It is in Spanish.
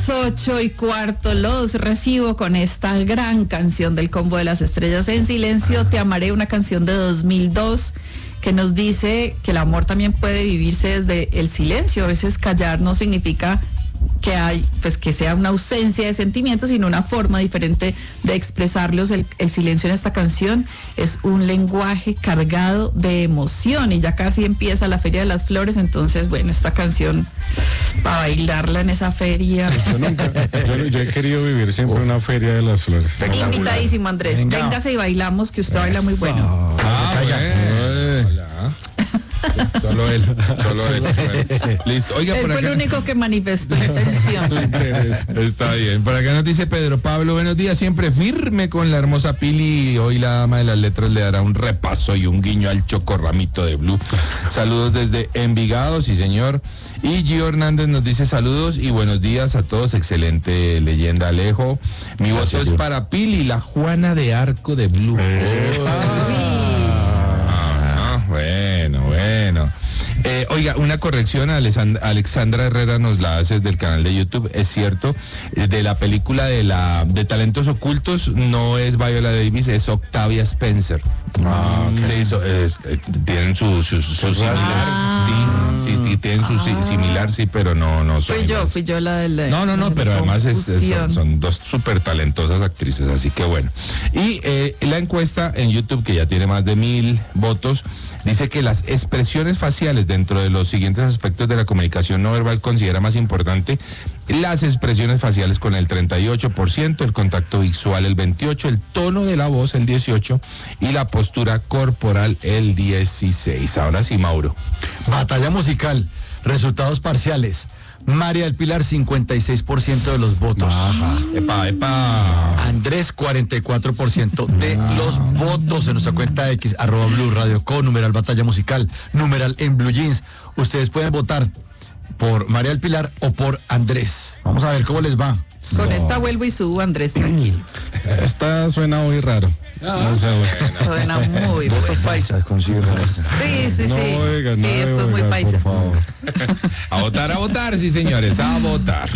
las 8:15 los recibo con esta gran canción del Combo de las Estrellas. En silencio te amaré, una canción de 2002 que nos dice que el amor también puede vivirse desde el silencio. A veces callar no significa que hay, pues que sea una ausencia de sentimientos, sino una forma diferente de expresarlos. El silencio en esta canción es un lenguaje cargado de emoción y ya casi empieza la Feria de las Flores, entonces bueno, esta canción para bailarla en esa feria. Yo he querido vivir siempre una Feria de las Flores. Invitadísimo, Andrés. Véngase y bailamos, que usted baila muy bueno. Solo él. Listo. Oiga, Él por fue acá. el único que manifestó intención. Está bien. Por acá nos dice Pedro Pablo, buenos días, siempre firme con la hermosa Pili. Hoy la dama de las letras le dará un repaso y un guiño al chocorramito de Blue. Saludos desde Envigado, sí señor. Y Gio Hernández nos dice saludos y buenos días a todos. Excelente leyenda, Alejo. Mi voto es para Pili, la Juana de Arco de Blue. Bueno. Oiga, una corrección, Alexandra Herrera nos la hace desde el canal de YouTube, es cierto, de la película de Talentos Ocultos no es Viola Davis, es Octavia Spencer. Tienen su similar, sí, tienen su similar, sí, pero no son. Fui yo la de la. No, pero además son dos súper talentosas actrices, así que bueno. Y la encuesta en YouTube, que ya tiene más de 1,000 votos, dice que las expresiones faciales dentro de los siguientes aspectos de la comunicación no verbal considera más importante las expresiones faciales con el 38%, el contacto visual el 28%, el tono de la voz el 18% y la postura corporal el 16%. Ahora sí, Mauro. Batalla musical, resultados parciales. María del Pilar, 56% de los votos. Epa. Andrés, 44% de los votos en nuestra cuenta X, @Blue Radio Co, numeral Batalla Musical, numeral en Blue Jeans. Ustedes pueden votar por María del Pilar o por Andrés. Vamos a ver cómo les va. Con esta vuelvo y subo, Andrés, tranquilo. Esta suena muy raro. No sé, Suena muy bueno. Votos paisas, consiguen Sí. Oiga, sí, esto es muy paisa. por favor. A votar, sí señores, a votar.